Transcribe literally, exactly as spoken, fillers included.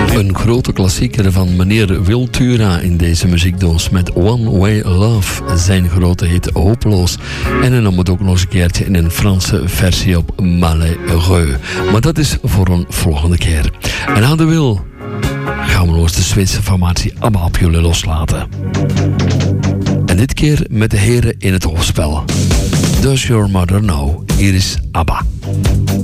Een grote klassieker van meneer Wiltura in deze muziekdoos met One Way Love, zijn grote hit Hopeloos. En dan nam het ook nog eens een keertje in een Franse versie op Malheureux. Maar dat is voor een volgende keer. En aan de wil gaan we nog eens de Zweedse formatie ABBA op jullie loslaten. En dit keer met de heren in het hoofdspel. Does Your Mother Know? Hier is ABBA.